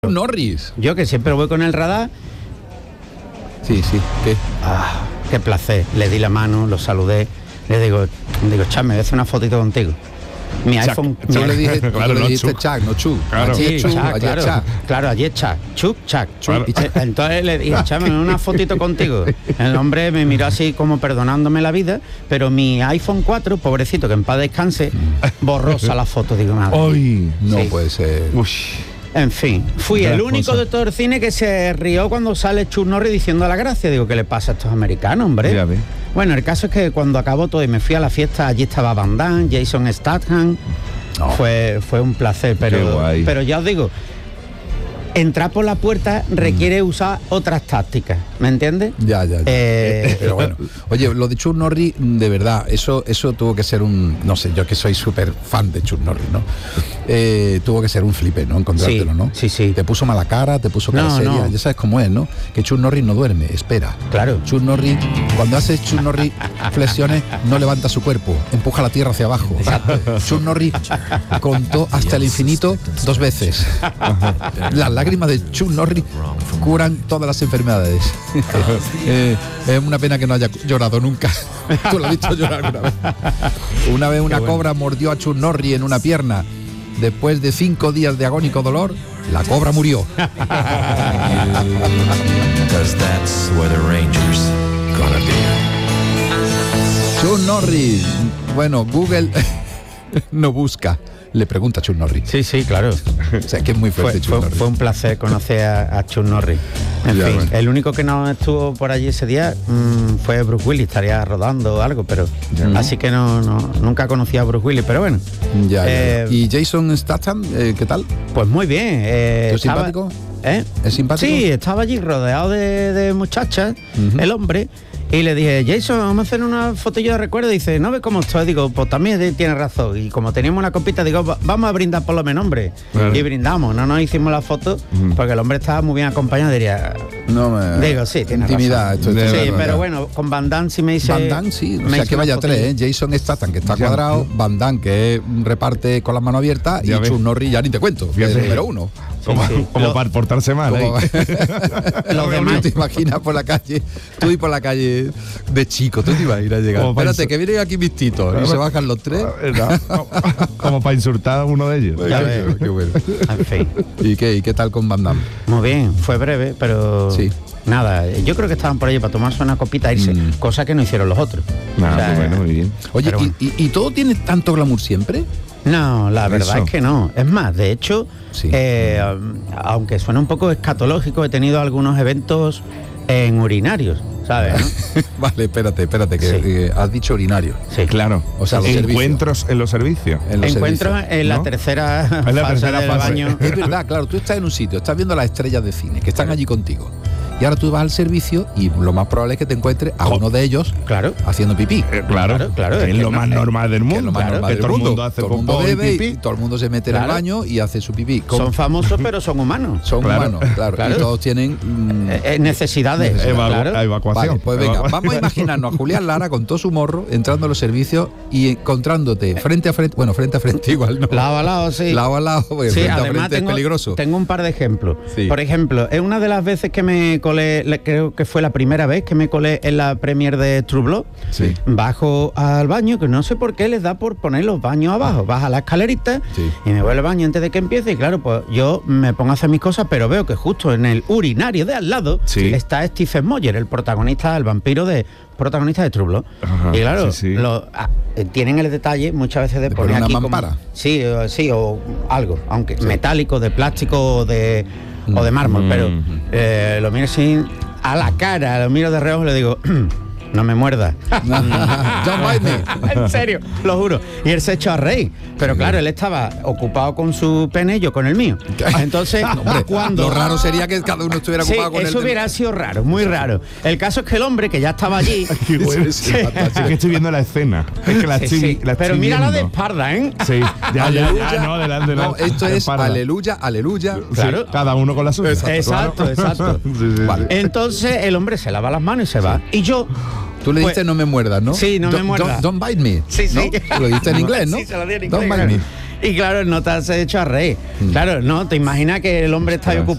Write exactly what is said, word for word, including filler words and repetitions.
Norris. Yo que siempre voy con el radar. Sí, sí. ¿Qué? Ah, qué placer. Le di la mano, lo saludé. Le digo, digo, Chuck, me voy a hacer una fotito contigo. Mi Chuck. iPhone. Tú mi- le dijiste, Claro, tú le no dijiste Chuck. Chuck, no Chuck. Claro. Allí Sí, es Chuck, Chuck, allí es claro, Chuck. claro, allí es Chuck, Chuck, Chuck. Claro. Y che- entonces le dije, Chuck, me voy a una fotito contigo. El hombre me miró así como perdonándome la vida, pero mi iPhone cuatro, pobrecito, que en paz descanse, borrosa la foto. Digo, madre. Hoy. No Sí. puede ser. Uy. En fin, fui Gran el único cosa. de todo el cine que se rió cuando sale Chuck Norris diciendo la gracia. Digo, ¿qué le pasa a estos americanos, hombre? Ya ves. Bueno, el caso es que cuando acabó todo y me fui a la fiesta, allí estaba Van Damme, Jason Statham. No. Fue, fue un placer, Qué pero, guay. pero ya os digo, entrar por la puerta requiere usar otras tácticas, ¿me entiendes? Ya, ya, ya. Eh, Pero bueno, oye, lo de Chuck Norris, de verdad, eso eso tuvo que ser un, no sé, yo que soy súper fan de Chuck Norris, ¿no? Eh, tuvo que ser un flipe, ¿no? Encontrártelo, Sí, ¿no? sí, sí. Te puso mala cara, te puso cara No, seria, no. ya sabes cómo es, ¿no? Que Chuck Norris no duerme, espera. Claro. Chuck Norris, cuando hace Chuck Norris flexiones, no levanta su cuerpo, empuja la tierra hacia abajo. Chuck Norris contó hasta el infinito dos veces. Las lágrimas de Chuck Norris curan todas las enfermedades. Eh, es una pena que no haya llorado nunca. Tú lo has visto llorar una vez. Una vez una bueno. cobra mordió a Chuck Norris en una pierna. Después de cinco días de agónico dolor, la cobra murió. Because that's where the Rangers gonna be. Chuck Norris. Bueno, Google no busca. Le pregunta a Chuck Norris. Sí, sí, claro. O sea, que es muy Fue, fuerte Chuck fue- Norris. fue un placer conocer a, a Chuck Norris. En Ya, fin, bueno. el único que no estuvo por allí ese día mm, fue Bruce Willis, estaría rodando o algo, pero así que no, no nunca conocí a Bruce Willis, pero bueno. Ya, ya, ya. Eh, ¿Y Jason Statham, eh, qué tal? Pues muy bien. Eh, ¿Es estaba- simpático? ¿Eh? ¿Es simpático? Sí, estaba allí rodeado de, de muchachas, Ujú. el hombre, y le dije, Jason, vamos a hacer una fotillo de recuerdo. Y dice, ¿no ves cómo estoy? Digo, pues también de- tienes razón. Y como teníamos una copita, digo, "Va- vamos a brindar por lo menos, hombre. Claro. Y brindamos, no nos hicimos la foto, Ujú. porque el hombre estaba muy bien acompañado. Diría, No me... digo, sí, tiene Intimidad. razón. Esto es Sí, verdad. pero bueno, con Van Damme sí me hice... Van Damme, sí, o me sea hice que una vaya fotillo. tres, ¿eh? Jason Statham, que está Ya. cuadrado, Van Damme, que es un reparte con las manos abiertas, Ya y ves. Chuck Norris, ya ni te cuento, que es Fíjate. el número uno. Como, sí. como Lo- para portarse mal. Como- ¿eh? Los ¿Tú demás. te imaginas por la calle, tú y por la calle de chico, tú te imaginas llegar? Como para Espérate, insu- que vienen aquí mis titos, y se bajan los tres. ¿Verdad? Como para insultar a uno de ellos. Ya Qué- ves. qué bueno. En fin. ¿Y qué, ¿Y qué tal con Van Damme? Muy bien, fue breve, pero Sí. nada, yo creo que estaban por allí para tomarse una copita e irse, Mm. cosa que no hicieron los otros. Nada, O sea, pues bueno, muy bien. Oye, Pero bueno. ¿y, y, y todo tiene tanto glamour siempre? No, la Por verdad eso. es que no. Es más, de hecho, Sí. eh, aunque suena un poco escatológico, he tenido algunos eventos en urinarios, ¿sabes? ¿no? Vale, espérate, espérate, que Sí. eh, has dicho urinario. Sí. Claro. O sea, los encuentros en los servicios. En los Encuentros servicios. en la ¿no? tercera En la fase tercera del fase. baño. Es verdad, claro, tú estás en un sitio, estás viendo las estrellas de cine, que están allí contigo. Y ahora tú vas al servicio y lo más probable es que te encuentres a Jo- uno de ellos Claro. haciendo pipí. Eh, claro, Claro, claro, que es es que lo no- más eh, normal del Que mundo. es lo más claro, normal que del todo el mundo. mundo hace todo el mundo popó y bebe y pipí. todo el mundo se mete en el Claro. baño y hace su pipí. Con- Son famosos, pero son humanos. son Claro. humanos, claro, Claro. y todos tienen mm, Eh, eh, necesidades. Eva- claro. Evacuación. Vale, pues venga, Eva- vamos a imaginarnos a Julián Lara con todo su morro entrando a los servicios y encontrándote frente a frente, bueno, frente a frente igual, ¿no? Lado a lado, sí. Lado a lado, porque Sí, frente a además frente tengo, es peligroso. tengo un par de ejemplos. Sí. Por ejemplo, es una de las veces que me colé, le- creo que fue la primera vez que me colé en la premier de True Blood. Sí. Bajo al baño, que no sé por qué les da por poner los baños abajo. Baja la escalerita Sí. y me voy al baño antes de que empiece. Y claro, pues yo me pongo a hacer mis cosas, pero veo que justo en el urinario de al lado Sí. está Stephen Moyer, el protagonista, el vampiro de protagonista de True Blood. Ajá, y claro, sí, sí. lo- ah, eh, tienen el detalle muchas veces de, De poner poner una aquí como- mampara. sí, o, sí, o algo, aunque metálico, de plástico o de, o de mármol, Mm. pero eh, lo miro así a la cara, lo miro de reojo y le digo, no me muerdas. Don't bite me. En serio, lo juro. Y él se echó a reír. Pero claro, él estaba ocupado con su pene y yo con el mío. Entonces, Hombre, cuando... lo raro sería que cada uno estuviera Sí, ocupado con eso el hubiera sido raro, muy raro. El caso es que el hombre que ya estaba allí... Qué bueno. Sí, sí, Es fantástico. que estoy viendo la escena. Es que la Sí, estoy, sí. la Pero estoy mírala de viendo. espalda, ¿eh? Sí, ya, ya, Aleluya. ya, no, delante, No, esto es Espalda. aleluya, aleluya. Sí, Claro. cada uno con la suya. Exacto, exacto. Sí, sí, Vale. sí. Entonces el hombre se lava las manos y se va. Y yo... Tú le Pues- dijiste no me muerdas, ¿no? Sí, no me Don't- muerdas. Don't, don't bite me. Sí, sí. ¿no? Lo dijiste en inglés, ¿no? Sí, se lo di en Don't inglés, bite claro. me. Y claro, el nota se ha hecho a reír. Claro, no, te imaginas que el hombre está ahí Ostras. ocupado